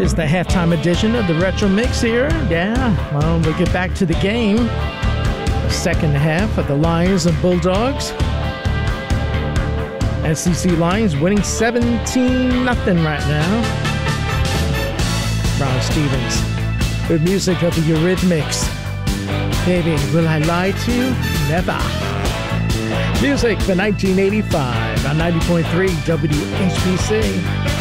is the halftime edition of the Retro Mix here. Yeah, well, we'll get back to the game. The second half of the Lions and Bulldogs. SEC Lions winning 17-0 right now. Ron Stevens with music of the Eurythmics. Baby, will I lie to you? Never. Music for 1985 on 90.3 WHBC.